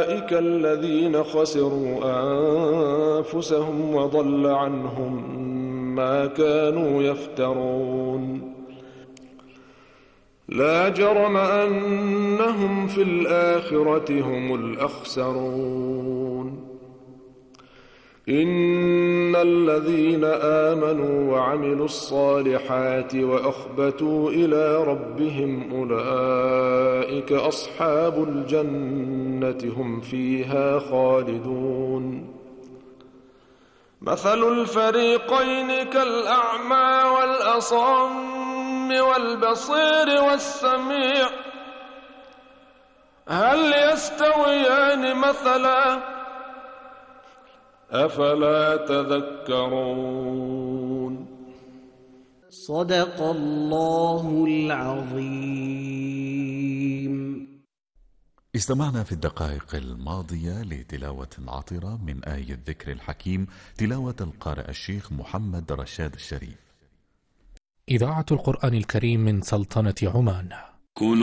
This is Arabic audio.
أولئك الذين خسروا أنفسهم وضل عنهم ما كانوا يفترون لا جرم أنهم في الآخرة هم الأخسرون إن الذين آمنوا وعملوا الصالحات وأخبتوا إلى ربهم أولئك أصحاب الجنة هم فيها خالدون مثل الفريقين كالأعمى والأصم والبصير والسميع هل يستويان مثلا أفلا تذكرون صدق الله العظيم. استمعنا في الدقائق الماضية لتلاوة عطرة من آية الذكر الحكيم، تلاوة القارئ الشيخ محمد رشاد الشريف. إذاعة القرآن الكريم من سلطنة عمان.